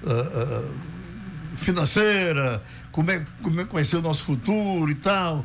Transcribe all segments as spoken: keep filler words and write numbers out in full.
uh, uh, financeira, como é, como é que vai ser o nosso futuro e tal.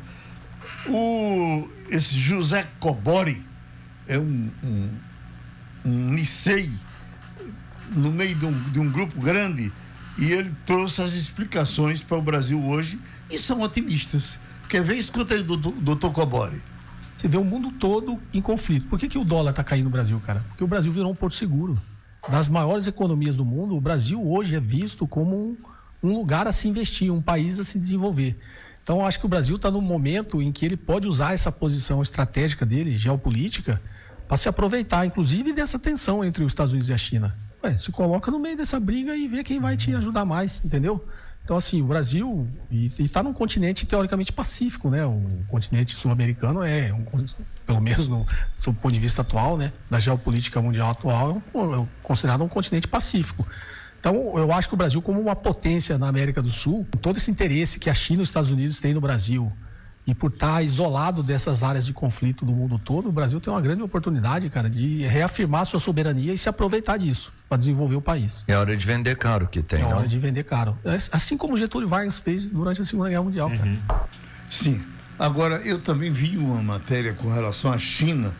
O, esse José Cobori é um, um, um Nicei no meio de um, de um grupo grande, e ele trouxe as explicações para o Brasil hoje e são otimistas. Quer ver? Escuta aí do doutor Cobori. Você vê o mundo todo em conflito. Por que, que o dólar está caindo no Brasil, cara? Porque o Brasil virou um porto seguro. Das maiores economias do mundo, o Brasil hoje é visto como um, um lugar a se investir, um país a se desenvolver. Então, eu acho que o Brasil está num momento em que ele pode usar essa posição estratégica dele, geopolítica, para se aproveitar, inclusive, dessa tensão entre os Estados Unidos e a China. Ué, se coloca no meio dessa briga e vê quem vai te ajudar mais, entendeu? Então, assim, o Brasil está num continente teoricamente pacífico, né? O continente sul-americano é, um, pelo menos no do ponto de vista atual, né? Da geopolítica mundial atual, é, um, é considerado um continente pacífico. Então, eu acho que o Brasil, como uma potência na América do Sul, com todo esse interesse que a China e os Estados Unidos têm no Brasil, e por estar isolado dessas áreas de conflito do mundo todo, o Brasil tem uma grande oportunidade, cara, de reafirmar sua soberania e se aproveitar disso para desenvolver o país. É hora de vender caro que tem, É não? hora de vender caro. Assim como Getúlio Vargas fez durante a Segunda Guerra Mundial, uhum. cara. Sim. Agora, eu também vi uma matéria com relação à China,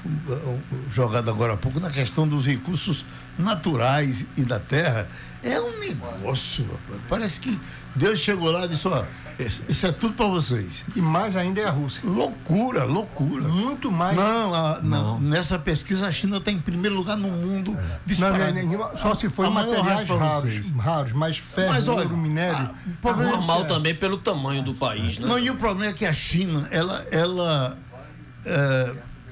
jogada agora há pouco, na questão dos recursos naturais e da terra. É um negócio, rapaz. Parece que Deus chegou lá e disse, ó, isso é tudo para vocês. E mais ainda é a Rússia. Loucura, loucura. Muito mais. Não, a, não. não nessa pesquisa a China está em primeiro lugar no mundo. Não, não, só se for materiais raros, raros, mas ferro, mas, olha, ouro, minério. É normal é... também pelo tamanho do país, né? Não, e o problema é que a China, ela... ela é,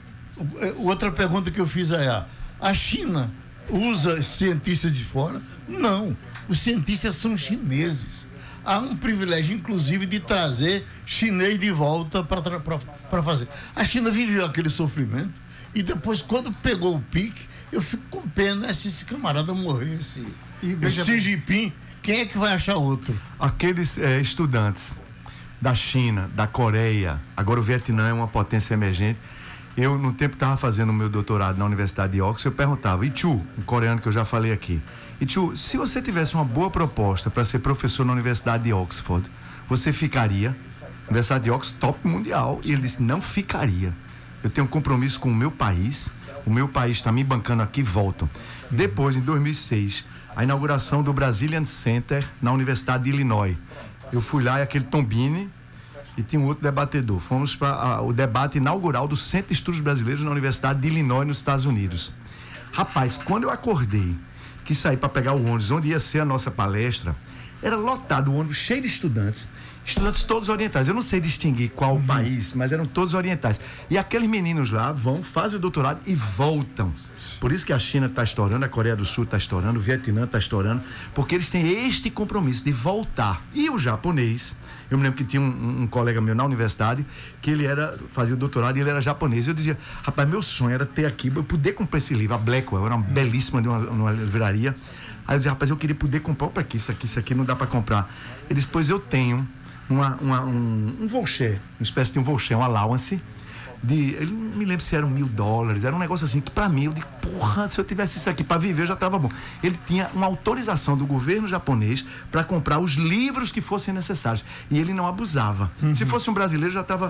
outra pergunta que eu fiz é, a China usa cientistas de fora? Não, os cientistas são chineses. Há um privilégio, inclusive, de trazer chinês de volta para fazer. A China viveu aquele sofrimento e depois, quando pegou o pique, eu fico com pena se esse camarada morresse. E veja, Xi Jinping, quem é que vai achar outro? Aqueles é, estudantes da China, da Coreia, agora o Vietnã é uma potência emergente. Eu, no tempo que estava fazendo o meu doutorado na Universidade de Oxford, eu perguntava, Ichu, um coreano que eu já falei aqui, Ichu, se você tivesse uma boa proposta para ser professor na Universidade de Oxford, você ficaria? Universidade de Oxford, top mundial. E ele disse, não ficaria. Eu tenho um compromisso com o meu país, o meu país está me bancando aqui, voltam. Depois, em dois mil e seis, a inauguração do Brazilian Center na Universidade de Illinois. Eu fui lá e aquele Tombini, e tinha um outro debatedor. Fomos para o debate inaugural do Centro de Estudos Brasileiros na Universidade de Illinois, nos Estados Unidos. Rapaz, quando eu acordei, que saí para pegar o ônibus, onde ia ser a nossa palestra, era lotado o ônibus, cheio de estudantes, estudantes todos orientais. Eu não sei distinguir qual uhum. país, mas eram todos orientais. E aqueles meninos lá vão, fazem o doutorado e voltam. Por isso que a China está estourando, a Coreia do Sul está estourando, o Vietnã está estourando, porque eles têm este compromisso de voltar. E o japonês, eu me lembro que tinha um, um colega meu na universidade, que ele era, fazia o doutorado e ele era japonês. Eu dizia, rapaz, meu sonho era ter aqui, eu poder comprar esse livro, a Blackwell, era uma belíssima de uma, uma livraria. Aí eu dizia, rapaz, eu queria poder comprar, opa, aqui, isso aqui, isso aqui não dá para comprar. Ele disse, pois eu tenho uma, uma, um, um voucher, uma espécie de um voucher, um allowance, de, ele não me lembro se eram mil dólares, era um negócio assim que pra mim, eu digo, porra, se eu tivesse isso aqui pra viver, eu já tava bom. Ele tinha uma autorização do governo japonês para comprar os livros que fossem necessários, e ele não abusava. Uhum. Se fosse um brasileiro, já tava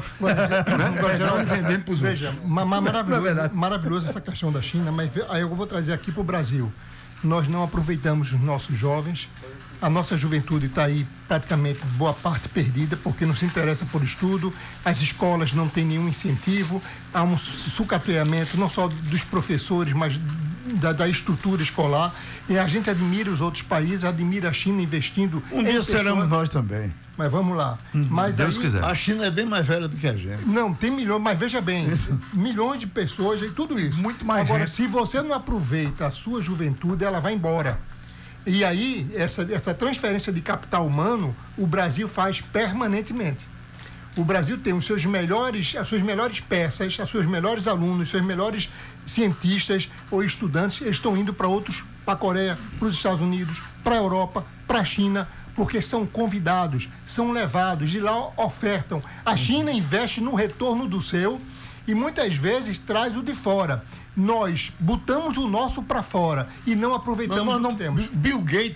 né, vendendo pros outros. Veja, ma- ma- maravilhoso, maravilhoso essa questão da China, mas aí eu vou trazer aqui pro Brasil. Nós não aproveitamos os nossos jovens, a nossa juventude está aí praticamente boa parte perdida, porque não se interessa por estudo, as escolas não têm nenhum incentivo, há um sucateamento não só dos professores, mas da, da estrutura escolar, e a gente admira os outros países, admira a China investindo um dia pessoas... seremos nós também. Mas vamos lá. Uhum. Mas Deus aí, quiser. A China é bem mais velha do que a gente. Não, tem milhões, mas veja bem, milhões de pessoas e tudo isso. Muito mais. Agora, gente. se você não aproveita a sua juventude, ela vai embora. E aí, essa, essa transferência de capital humano, o Brasil faz permanentemente. O Brasil tem os seus melhores, as suas melhores peças, os seus melhores alunos, os seus melhores cientistas ou estudantes, eles estão indo para outros, para a Coreia, para os Estados Unidos, para a Europa, para a China, porque são convidados, são levados, de lá ofertam. A China investe no retorno do seu e muitas vezes traz o de fora. Nós botamos o nosso para fora e não aproveitamos não, não, o que temos. Bill Gates